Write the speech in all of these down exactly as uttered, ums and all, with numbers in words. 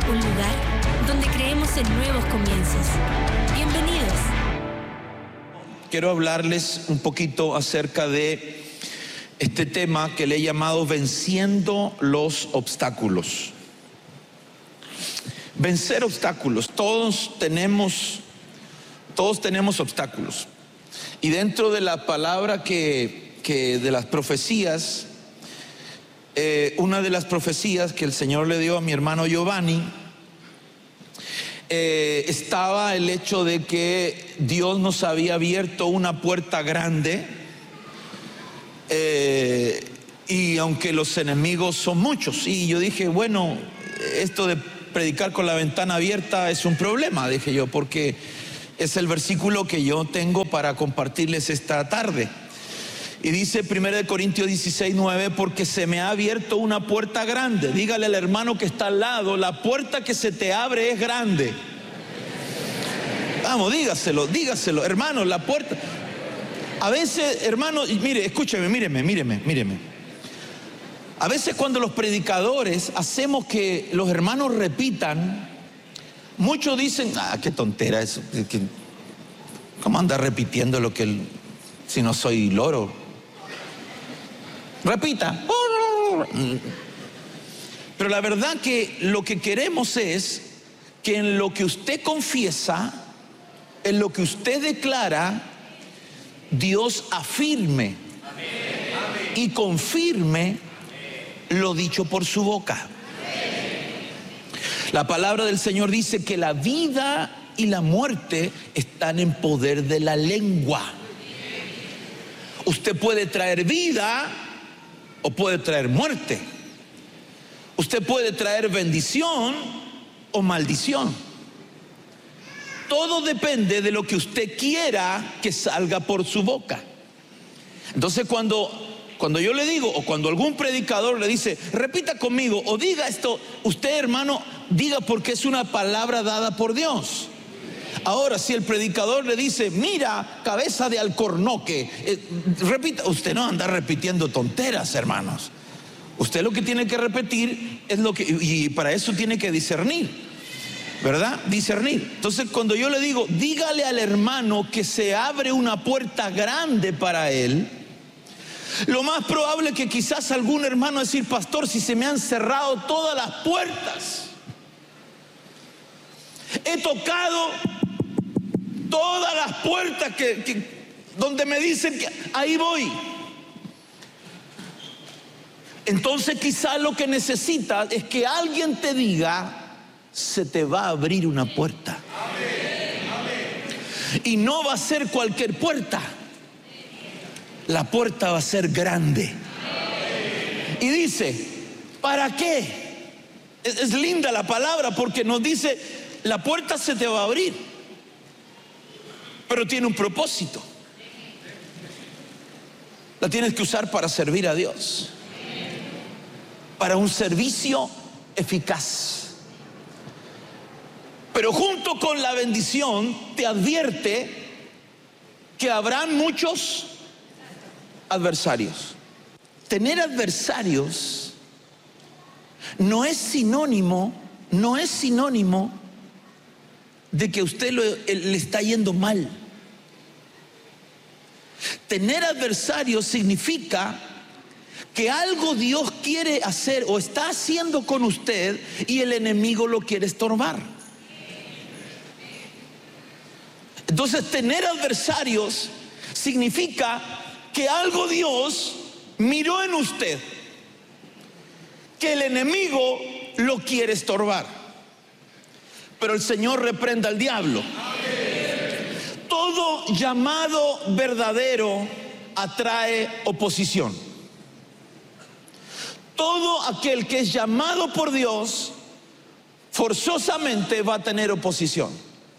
un lugar donde creemos en nuevos comienzos. Bienvenidos. Quiero hablarles un poquito acerca de este tema que le he llamado venciendo los obstáculos. Vencer obstáculos. Todos tenemos, todos tenemos obstáculos. Y dentro de la palabra que, que de las profecías, eh, una de las profecías que el Señor le dio a mi hermano Giovanni, eh, estaba el hecho de que Dios nos había abierto una puerta grande, eh, y aunque los enemigos son muchos, y yo dije, bueno, esto de predicar con la ventana abierta es un problema, dije yo, porque es el versículo que yo tengo para compartirles esta tarde. Y dice primera de Corintios dieciséis, nueve, porque se me ha abierto una puerta grande. Dígale al hermano que está al lado, la puerta que se te abre es grande. Vamos, dígaselo, dígaselo, hermano, la puerta. A veces, hermano, mire, escúcheme, míreme, míreme, míreme. A veces cuando los predicadores hacemos que los hermanos repitan, muchos dicen, ah, qué tontera eso, ¿cómo anda repitiendo lo que el, si no soy loro? Repita. Pero la verdad que lo que queremos es que en lo que usted confiesa, en lo que usted declara, Dios afirme y confirme lo dicho por su boca. La palabra del Señor dice que la vida y la muerte están en poder de la lengua. Usted puede traer vida o puede traer muerte. Usted puede traer bendición o maldición. Todo depende de lo que usted quiera que salga por su boca. Entonces cuando Cuando yo le digo, o cuando algún predicador le dice, repita conmigo, o diga esto, usted, hermano, diga porque es una palabra dada por Dios. Ahora, si el predicador le dice, mira, cabeza de alcornoque, eh, repita, usted no anda repitiendo tonteras, hermanos. Usted lo que tiene que repetir es lo que, y para eso tiene que discernir, ¿verdad? Discernir. Entonces, cuando yo le digo, dígale al hermano que se abre una puerta grande para él, lo más probable es que quizás algún hermano decir, pastor, si se me han cerrado todas las puertas, he tocado todas las puertas que, que donde me dicen que ahí voy. Entonces quizás lo que necesitas es que alguien te diga, se te va a abrir una puerta. Y no va a ser cualquier puerta. La puerta va a ser grande. Y dice, ¿para qué? Es, es linda la palabra porque nos dice, la puerta se te va a abrir, pero tiene un propósito. La tienes que usar para servir a Dios, para un servicio eficaz. Pero junto con la bendición te advierte que habrán muchos adversarios. Tener adversarios no es sinónimo, no es sinónimo de que usted lo, le está yendo mal. Tener adversarios significa que algo Dios quiere hacer o está haciendo con usted y el enemigo lo quiere estorbar. Entonces, tener adversarios significa que algo Dios miró en usted, que el enemigo lo quiere estorbar. Pero el Señor reprenda al diablo. Todo llamado verdadero atrae oposición. Todo aquel que es llamado por Dios forzosamente va a tener oposición.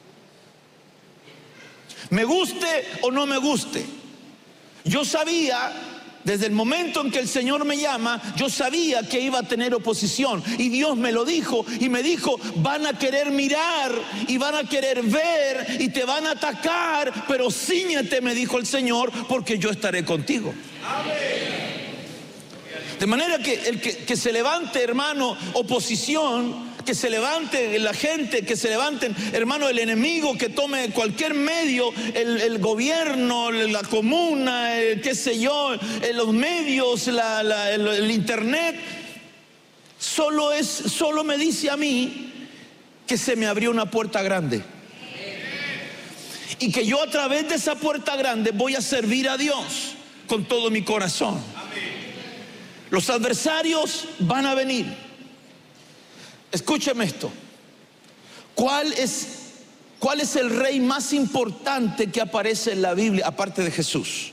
Me guste o no me guste. Yo sabía, desde el momento en que el Señor me llama, yo sabía que iba a tener oposición. Y Dios me lo dijo, y me dijo, van a querer mirar, y van a querer ver, y te van a atacar, pero cíñete, me dijo el Señor, porque yo estaré contigo. Amén. De manera que el que, que se levante, hermano, oposición, que se levante la gente, que se levanten, hermano, el enemigo, que tome cualquier medio, el, el gobierno, la comuna, el, qué sé yo, los medios, la, la, el, el internet. Solo es, solo me dice a mí que se me abrió una puerta grande. Y que yo a través de esa puerta grande voy a servir a Dios con todo mi corazón. Los adversarios van a venir. Escúcheme esto. ¿Cuál es, cuál es el rey más importante que aparece en la Biblia, aparte de Jesús?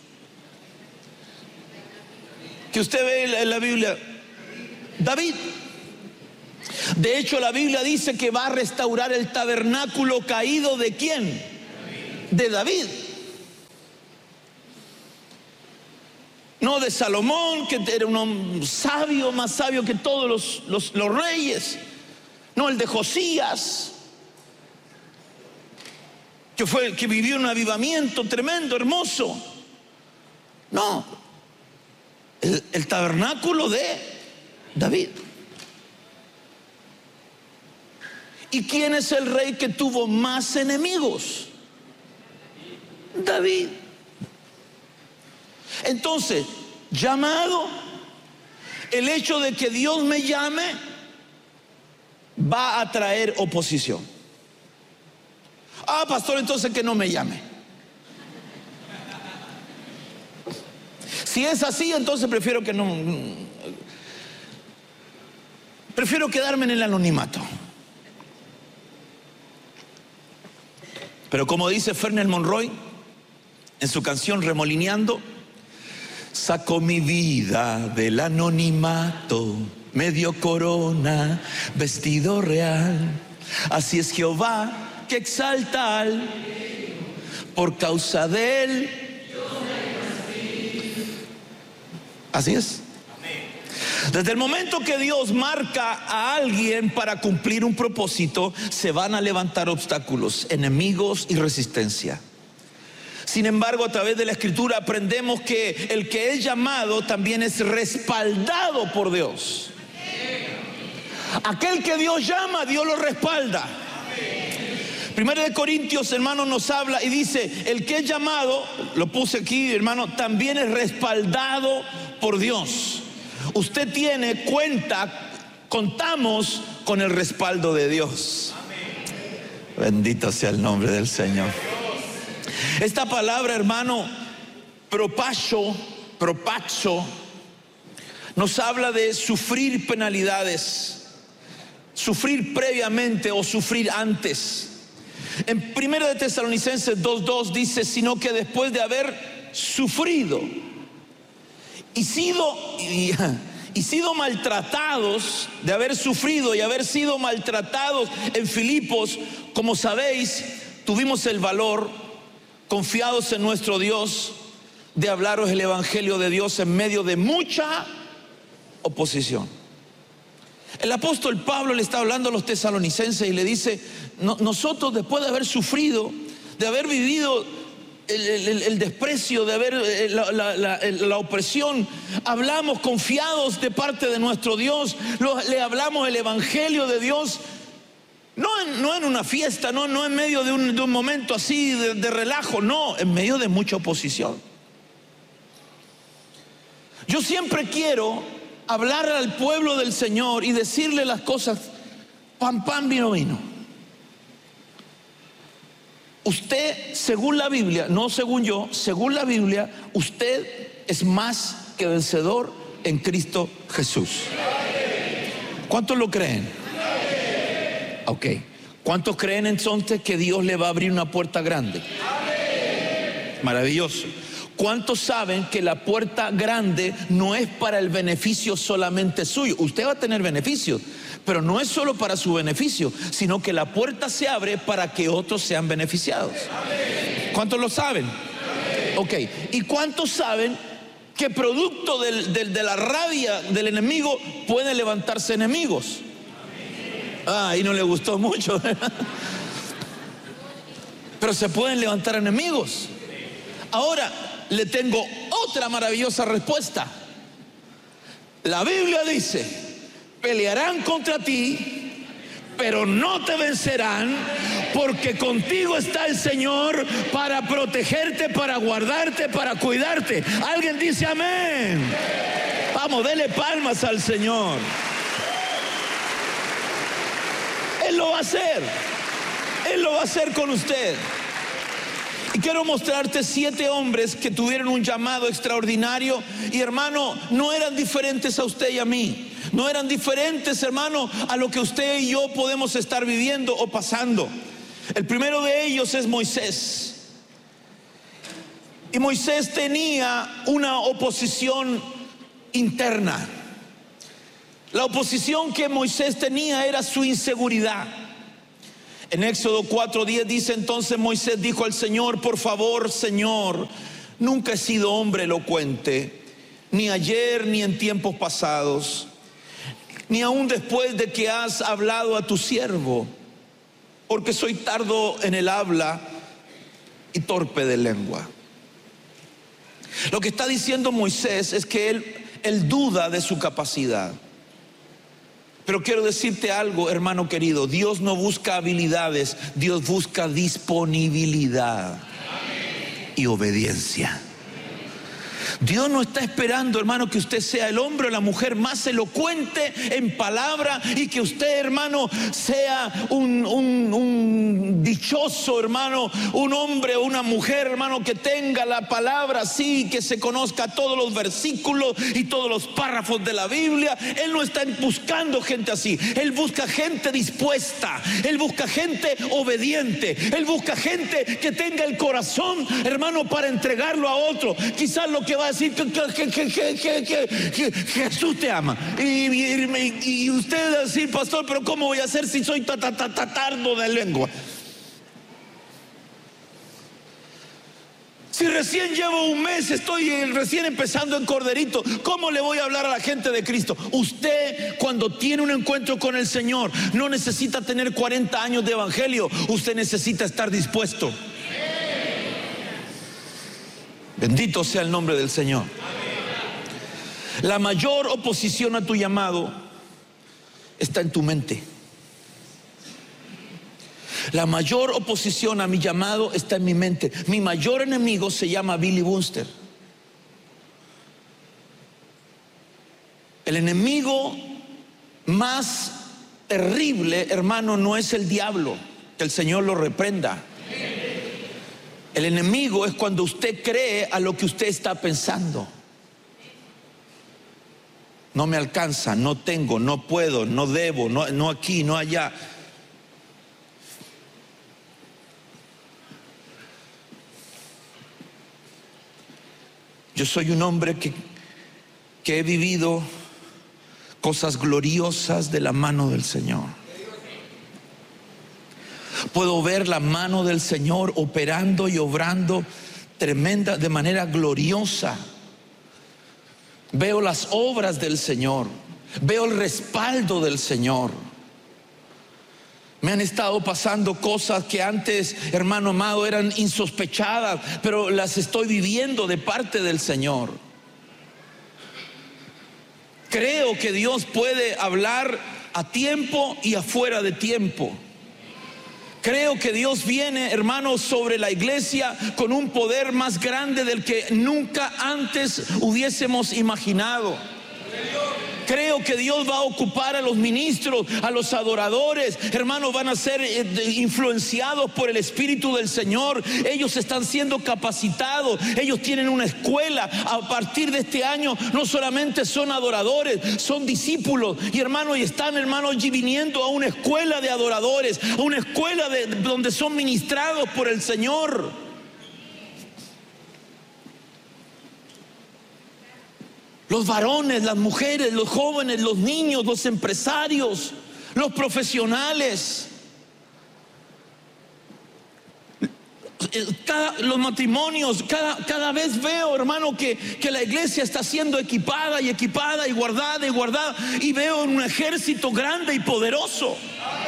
Que usted ve en la Biblia. David. De hecho, la Biblia dice que va a restaurar el tabernáculo caído ¿de quién? De David. No de Salomón, que era un hombre sabio, más sabio que todos los, los, los reyes. No, el de Josías, que fue el que vivió un avivamiento tremendo, hermoso. No, el, el tabernáculo de David. ¿Y quién es el rey que tuvo más enemigos? David. Entonces, llamado, el hecho de que Dios me llame va a traer oposición. Ah, pastor, entonces que no me llame. Si es así, entonces prefiero que no, prefiero quedarme en el anonimato. Pero como dice Fernel Monroy en su canción Remolineando, sacó mi vida del anonimato, me dio corona, vestido real. Así es Jehová que exalta al, por causa de él. Así es. Desde el momento que Dios marca a alguien para cumplir un propósito, se van a levantar obstáculos, enemigos y resistencia. Sin embargo, a través de la Escritura aprendemos que el que es llamado también es respaldado por Dios. Aquel que Dios llama, Dios lo respalda. Primero de Corintios, hermano, nos habla y dice: el que es llamado, lo puse aquí, hermano, también es respaldado por Dios. Usted tiene cuenta, contamos con el respaldo de Dios. Bendito sea el nombre del Señor. Esta palabra, hermano, propacho, propacho, nos habla de sufrir penalidades, sufrir previamente o sufrir antes. En primero de Tesalonicenses dos dos dice: sino que después de haber sufrido y sido y, y sido maltratados, de haber sufrido y haber sido maltratados en Filipos, como sabéis, tuvimos el valor, confiados en nuestro Dios, de hablaros el evangelio de Dios en medio de mucha oposición. El apóstol Pablo le está hablando a los tesalonicenses y le dice: no, nosotros, después de haber sufrido, de haber vivido el, el, el desprecio, de haber la, la, la, la opresión, hablamos confiados de parte de nuestro Dios, lo, le hablamos el evangelio de Dios. No en, no en una fiesta, no, no en medio de un, de un momento así de, de relajo, no, en medio de mucha oposición. Yo siempre quiero hablar al pueblo del Señor y decirle las cosas pan, pan, vino, vino. Usted, según la Biblia, no según yo, según la Biblia, usted es más que vencedor en Cristo Jesús. ¿Cuántos lo creen? Ok. ¿Cuántos creen entonces que Dios le va a abrir una puerta grande? Maravilloso. ¿Cuántos saben que la puerta grande no es para el beneficio solamente suyo? Usted va a tener beneficios, pero no es solo para su beneficio, sino que la puerta se abre para que otros sean beneficiados. ¿Cuántos lo saben? Ok. ¿Y cuántos saben que producto del, del, de la rabia del enemigo pueden levantarse enemigos? Ah, ahí no le gustó mucho. Pero se pueden levantar enemigos. Ahora le tengo otra maravillosa respuesta. La Biblia dice: pelearán contra ti, pero no te vencerán, porque contigo está el Señor para protegerte, para guardarte, para cuidarte. Alguien dice amén. Vamos, dele palmas al Señor. Él lo va a hacer. Él lo va a hacer con usted. Y quiero mostrarte siete hombres que tuvieron un llamado extraordinario. Y hermano, no eran diferentes a usted y a mí. No eran diferentes, hermano, a lo que usted y yo podemos estar viviendo o pasando. El primero de ellos es Moisés. Y Moisés tenía una oposición interna. La oposición que Moisés tenía era su inseguridad. En Éxodo cuatro diez dice: entonces Moisés dijo al Señor: por favor, Señor, nunca he sido hombre elocuente, ni ayer ni en tiempos pasados, ni aún después de que has hablado a tu siervo, porque soy tardo en el habla y torpe de lengua. Lo que está diciendo Moisés es que él, él duda de su capacidad. Pero quiero decirte algo, hermano querido: Dios no busca habilidades, Dios busca disponibilidad y obediencia. Dios no está esperando, hermano, que usted sea el hombre o la mujer más elocuente en palabra y que usted, hermano, sea un, un, un dichoso, hermano, un hombre o una mujer, hermano, que tenga la palabra así, que se conozca todos los versículos y todos los párrafos de la Biblia. Él no está buscando gente así. Él busca gente dispuesta. Él busca gente obediente. Él busca gente que tenga el corazón, hermano, para entregarlo a otro. Quizás lo que va a decir que, que, que, que, que, que, que Jesús te ama, y, y, y usted va a decir: pastor, pero ¿cómo voy a hacer si soy ta, ta, ta, ta, tardo de lengua? Si recién llevo un mes, estoy recién empezando en Corderito, ¿cómo le voy a hablar a la gente de Cristo? Usted, cuando tiene un encuentro con el Señor, no necesita tener cuarenta años de evangelio. Usted necesita estar dispuesto. Bendito sea el nombre del Señor. La mayor oposición a tu llamado está en tu mente. La mayor oposición a mi llamado está en mi mente. Mi mayor enemigo se llama Billy Bunster. El enemigo más terrible, hermano, no es el diablo, que el Señor lo reprenda. El enemigo es cuando usted cree a lo que usted está pensando. No me alcanza, no tengo, no puedo, no debo, no, no aquí, no allá. Yo soy un hombre que, que he vivido cosas gloriosas de la mano del Señor. Puedo ver la mano del Señor operando y obrando tremenda, de manera gloriosa. Veo las obras del Señor, veo el respaldo del Señor. Me han estado pasando cosas que antes, hermano amado, eran insospechadas, pero las estoy viviendo de parte del Señor. Creo que Dios puede hablar a tiempo y afuera de tiempo. Creo que Dios viene, hermanos, sobre la iglesia con un poder más grande del que nunca antes hubiésemos imaginado. Creo que Dios va a ocupar a los ministros, a los adoradores. Hermanos, van a ser influenciados por el Espíritu del Señor. Ellos están siendo capacitados. Ellos tienen una escuela. A partir de este año no solamente son adoradores, son discípulos. Y hermanos, y están, hermanos, viniendo a una escuela de adoradores, a una escuela de, donde son ministrados por el Señor. Los varones, las mujeres, los jóvenes, los niños, los empresarios, los profesionales, cada, los matrimonios. Cada, cada vez veo, hermano, que, que la iglesia está siendo equipada y equipada y guardada y guardada, y veo un ejército grande y poderoso.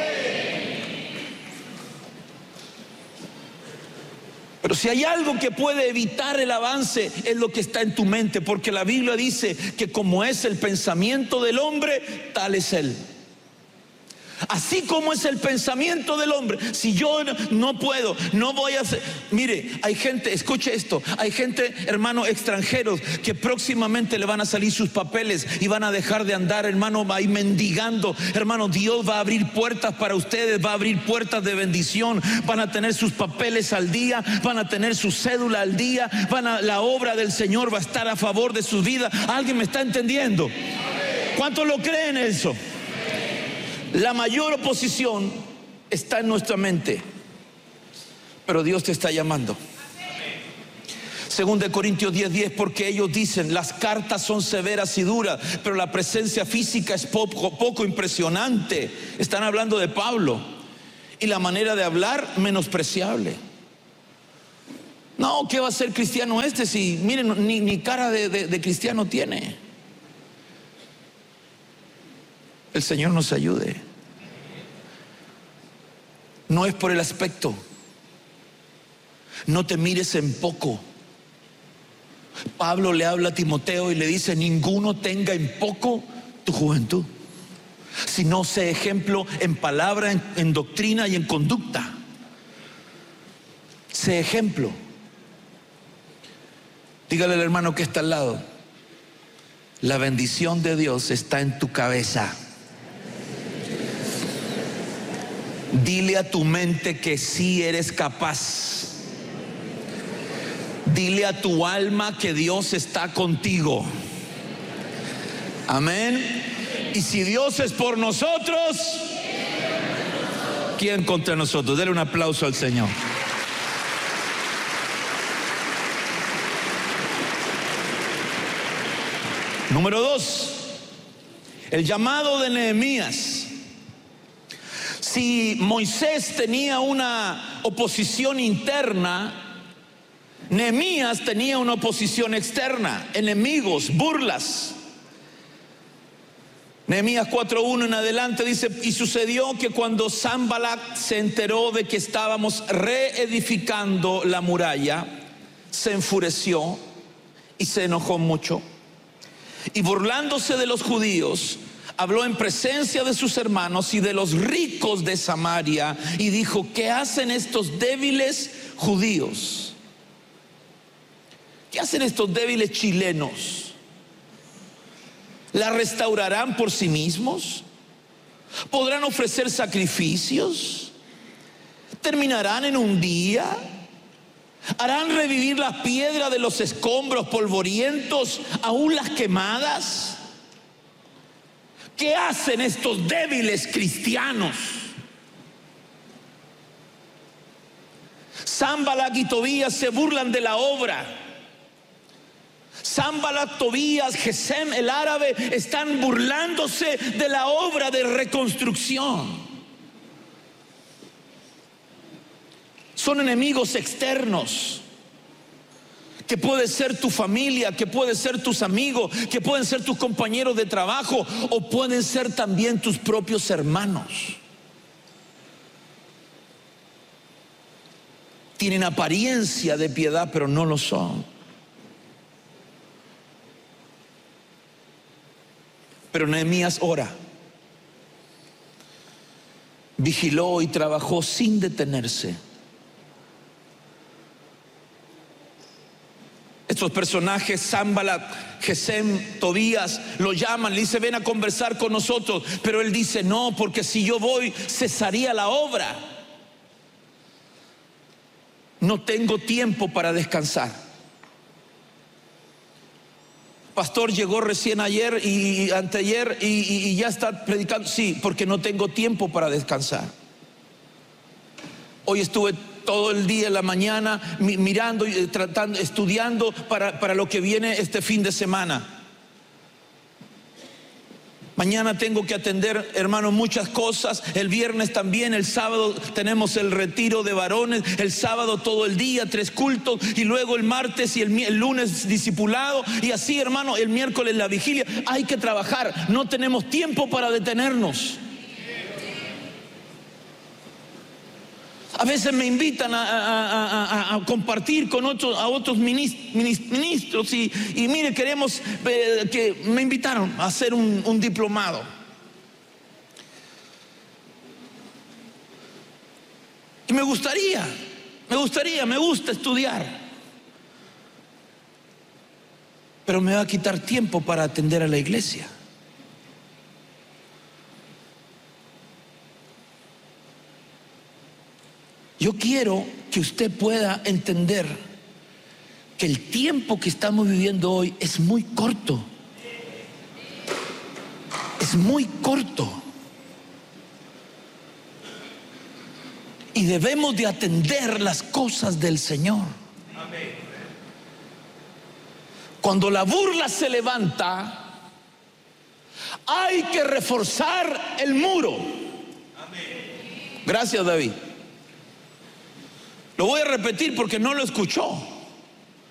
Pero si hay algo que puede evitar el avance, es lo que está en tu mente, porque la Biblia dice que como es el pensamiento del hombre, tal es él. Así como es el pensamiento del hombre. Si yo no, no puedo, no voy a hacer. Mire, hay gente, escuche esto, hay gente, hermano, extranjeros que próximamente le van a salir sus papeles y van a dejar de andar, hermano, ahí mendigando. Hermano, Dios va a abrir puertas para ustedes, va a abrir puertas de bendición. Van a tener sus papeles al día, van a tener su cédula al día, van a, la obra del Señor va a estar a favor de sus vidas. ¿Alguien me está entendiendo? ¿Cuántos lo creen eso? La mayor oposición está en nuestra mente, pero Dios te está llamando. Según de Corintios diez diez, porque ellos dicen, las cartas son severas y duras, pero la presencia física es poco, poco impresionante. Están hablando de Pablo. Y la manera de hablar, menospreciable. No, ¿qué va a ser cristiano este si, miren, ni, ni cara de, de, de cristiano tiene? El Señor nos ayude. No es por el aspecto. No te mires en poco. Pablo le habla a Timoteo y le dice, ninguno tenga en poco tu juventud, sino sé ejemplo en palabra, en, en doctrina y en conducta. Sé ejemplo. Dígale al hermano que está al lado, la bendición de Dios está en tu cabeza. Dile a tu mente que sí eres capaz. Dile a tu alma que Dios está contigo. Amén. Y si Dios es por nosotros, ¿quién contra nosotros? Dele un aplauso al Señor. Número dos, el llamado de Nehemías. Si Moisés tenía una oposición interna, Nehemías tenía una oposición externa, enemigos, burlas. Nehemías cuatro uno en adelante dice, y sucedió que cuando Sanballat se enteró de que estábamos reedificando la muralla, se enfureció y se enojó mucho, y burlándose de los judíos, habló en presencia de sus hermanos y de los ricos de Samaria y dijo, ¿qué hacen estos débiles judíos? ¿Qué hacen estos débiles chilenos? ¿La restaurarán por sí mismos? ¿Podrán ofrecer sacrificios? ¿Terminarán en un día? ¿Harán revivir la piedra de los escombros polvorientos, aún las quemadas? ¿Qué hacen estos débiles cristianos? Sanballat y Tobías se burlan de la obra. Sanballat, Tobías, Gesem, el árabe, están burlándose de la obra de reconstrucción. Son enemigos externos, que puede ser tu familia, que puede ser tus amigos, que pueden ser tus compañeros de trabajo, o pueden ser también tus propios hermanos. Tienen apariencia de piedad, pero no lo son. Pero Nehemías ora, vigiló y trabajó sin detenerse. Estos personajes, Sanballat, Gesem, Tobías, lo llaman, le dice, ven a conversar con nosotros. Pero él dice, no, porque si yo voy, cesaría la obra. No tengo tiempo para descansar. Pastor, llegó recién ayer y anteayer y, y, y ya está predicando. Sí, porque no tengo tiempo para descansar. Hoy estuve todo el día en la mañana mirando y tratando, estudiando para, para lo que viene este fin de semana. Mañana tengo que atender, hermano, muchas cosas. El viernes también, el sábado tenemos el retiro de varones. El sábado todo el día, tres cultos. Y luego el martes y el, el lunes discipulado. Y así, hermano, el miércoles la vigilia. Hay que trabajar, no tenemos tiempo para detenernos. A veces me invitan a, a, a, a compartir con otros, a otros ministros y, y mire, queremos eh, que me invitaron a hacer un, un diplomado. Y me gustaría, me gustaría, me gusta estudiar, pero me va a quitar tiempo para atender a la iglesia. Yo quiero que usted pueda entender que el tiempo que estamos viviendo hoy es muy corto. Es muy corto. Y debemos de atender las cosas del Señor. Cuando la burla se levanta, hay que reforzar el muro. Gracias, David. Lo voy a repetir porque no lo escuchó.